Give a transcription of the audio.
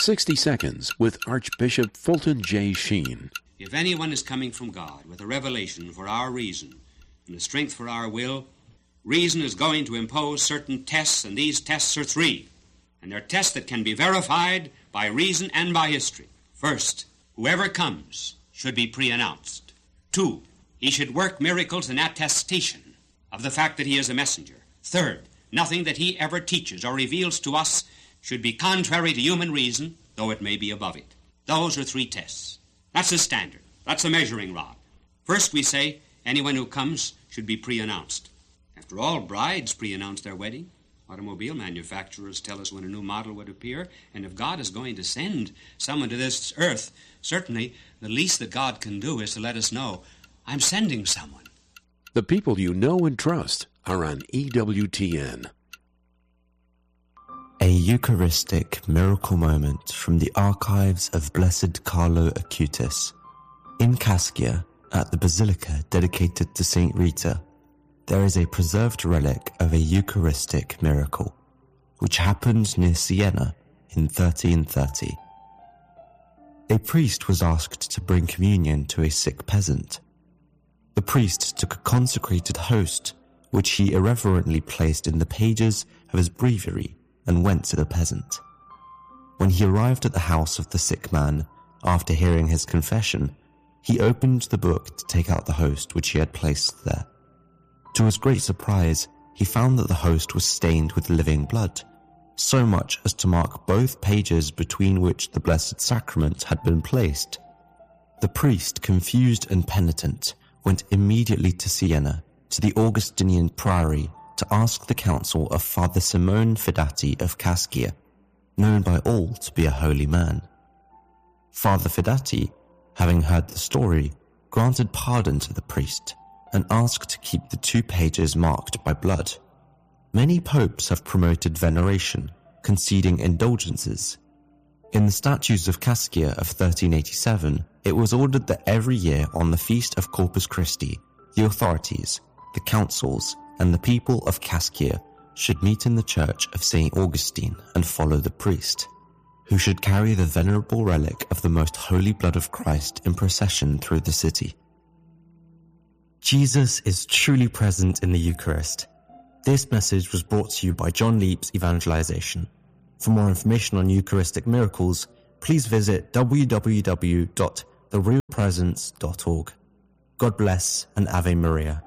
60 Seconds with Archbishop Fulton J. Sheen. If anyone is coming from God with a revelation for our reason and a strength for our will, reason is going to impose certain tests, and these tests are three. And they're tests that can be verified by reason and by history. First, whoever comes should be pre-announced. 2, he should work miracles in attestation of the fact that he is a messenger. Third, nothing that he ever teaches or reveals to us should be contrary to human reason, though it may be above it. Those are 3 tests. That's the standard. That's a measuring rod. First, we say anyone who comes should be pre-announced. After all, brides pre-announce their wedding. Automobile manufacturers tell us when a new model would appear. And if God is going to send someone to this earth, certainly the least that God can do is to let us know, I'm sending someone. The people you know and trust are on EWTN. A Eucharistic miracle moment from the archives of Blessed Carlo Acutis. In Cascia, at the basilica dedicated to St. Rita, there is a preserved relic of a Eucharistic miracle, which happened near Siena in 1330. A priest was asked to bring communion to a sick peasant. The priest took a consecrated host, which he irreverently placed in the pages of his breviary, and went to the peasant. When he arrived at the house of the sick man, after hearing his confession, he opened the book to take out the host which he had placed there. To his great surprise, he found that the host was stained with living blood, so much as to mark both pages between which the Blessed Sacrament had been placed. The priest, confused and penitent, went immediately to Siena, to the Augustinian priory, to ask the counsel of Father Simone Fidati of Cascia, known by all to be a holy man. Father Fidati, having heard the story, granted pardon to the priest and asked to keep the 2 pages marked by blood. Many popes have promoted veneration, conceding indulgences. In the Statutes of Cascia of 1387, it was ordered that every year on the feast of Corpus Christi, the authorities, the councils, and the people of Cascia should meet in the church of St. Augustine and follow the priest, who should carry the venerable relic of the most holy blood of Christ in procession through the city. Jesus is truly present in the Eucharist. This message was brought to you by John Leap's Evangelization. For more information on Eucharistic miracles, please visit www.therealpresence.org. God bless and Ave Maria.